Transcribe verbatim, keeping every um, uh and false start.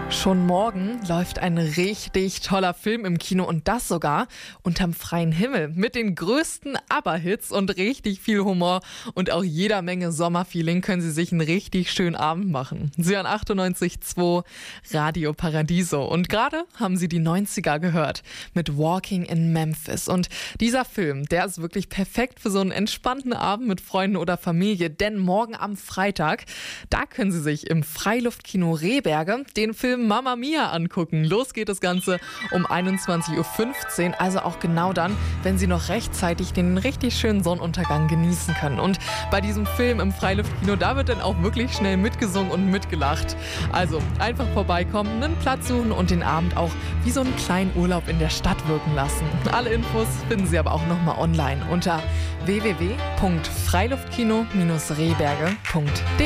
Schon morgen läuft ein richtig toller Film im Kino und das sogar unterm freien Himmel mit den größten ABBA-Hits und richtig viel Humor und auch jeder Menge Sommerfeeling können Sie sich einen richtig schönen Abend machen. Sie hören achtundneunzig Komma zwei Radio Paradiso und gerade haben Sie die neunziger gehört mit Walking in Memphis und dieser Film, der ist wirklich perfekt für so einen entspannten Abend mit Freunden oder Familie, denn morgen am Freitag, da können Sie sich im Freiluftkino Rehberge den Film Mamma Mia angucken. Los geht das Ganze um einundzwanzig Uhr fünfzehn, also auch genau dann, wenn Sie noch rechtzeitig den richtig schönen Sonnenuntergang genießen können. Und bei diesem Film im Freiluftkino, da wird dann auch wirklich schnell mitgesungen und mitgelacht. Also einfach vorbeikommen, einen Platz suchen und den Abend auch wie so einen kleinen Urlaub in der Stadt wirken lassen. Alle Infos finden Sie aber auch nochmal online unter w w w punkt freiluftkino Bindestrich rehberge punkt de.